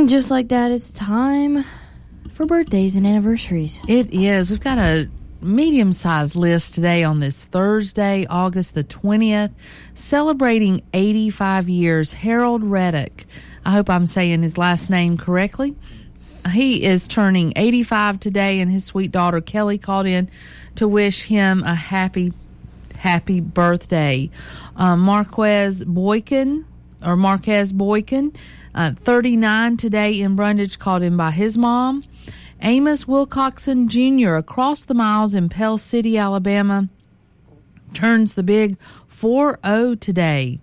And just like that, it's time for birthdays and anniversaries. It is. We've got a medium-sized list today on this Thursday, August the 20th, celebrating 85 years. Harold Reddick. I hope I'm saying his last name correctly. He is turning 85 today, and his sweet daughter Kelly called in to wish him a happy birthday. Marquez Boykin, 39 today in Brundage, called in by his mom. Amos Wilcoxon Jr. across the miles in Pell City, Alabama, turns the big 40 today.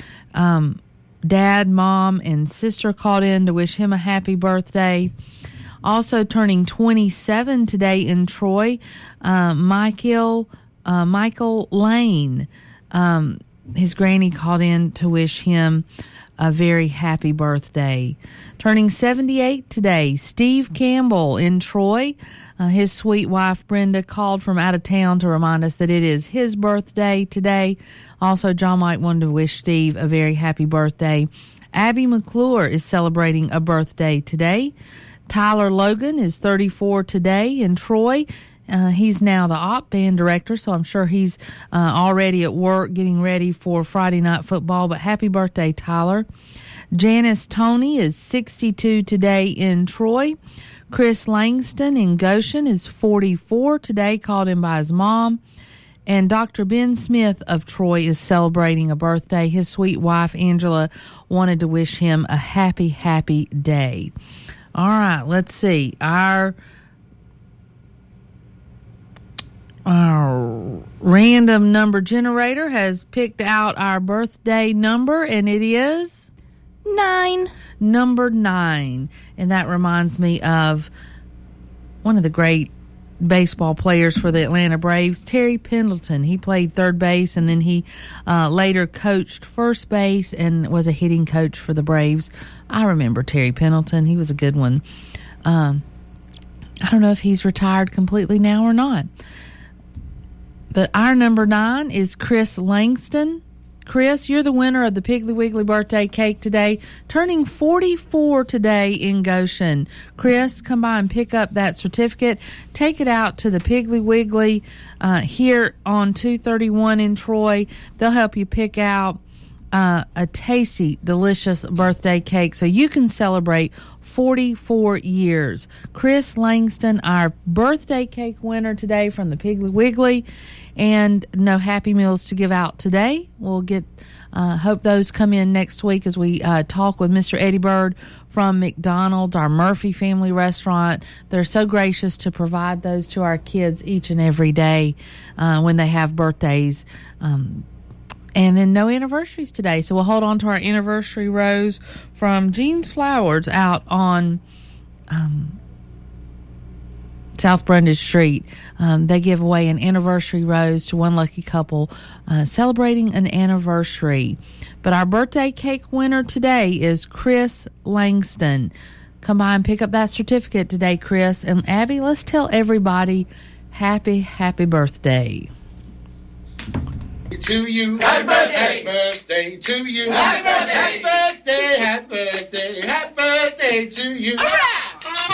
Dad, mom, and sister called in to wish him a happy birthday. Also turning 27 today in Troy, Michael Lane. His granny called in to wish him a very happy birthday. Turning 78 today, Steve Campbell in Troy. His sweet wife Brenda called from out of town to remind us that it is his birthday today. Also, John Mike wanted to wish Steve a very happy birthday. Abby McClure is celebrating a birthday today. Tyler Logan is 34 today in Troy. He's now the op band director, so I'm sure he's already at work getting ready for Friday night football. But happy birthday, Tyler. Janice Toney is 62 today in Troy. Chris Langston in Goshen is 44 today, called in by his mom. And Dr. Ben Smith of Troy is celebrating a birthday. His sweet wife, Angela, wanted to wish him a happy, happy day. All right, let's see. Our random number generator has picked out our birthday number, and it is 9. Number 9. And that reminds me of one of the great baseball players for the Atlanta Braves, Terry Pendleton. He played third base, and then he later coached first base and was a hitting coach for the Braves. I remember Terry Pendleton. He was a good one. I don't know if he's retired completely now or not. But our number 9 is Chris Langston. Chris, you're the winner of the Piggly Wiggly birthday cake today, turning 44 today in Goshen. Chris, come by and pick up that certificate. Take it out to the Piggly Wiggly here on 231 in Troy. They'll help you pick out a tasty, delicious birthday cake so you can celebrate 44 years. Chris Langston, our birthday cake winner today from the Piggly Wiggly. And no Happy Meals to give out today. We'll get, hope those come in next week as we talk with Mr. Eddie Bird from McDonald's, our Murphy family restaurant. They're so gracious to provide those to our kids each and every day when they have birthdays. And then no anniversaries today. So we'll hold on to our anniversary rose from Jean's Flowers out on South Brundage Street. They give away an anniversary rose to one lucky couple celebrating an anniversary. But our birthday cake winner today is Chris Langston. Come by and pick up that certificate today, Chris. And Abby, let's tell everybody happy, happy birthday. To you, happy birthday, happy birthday to you, happy birthday, happy birthday, happy birthday, happy birthday to you. All right.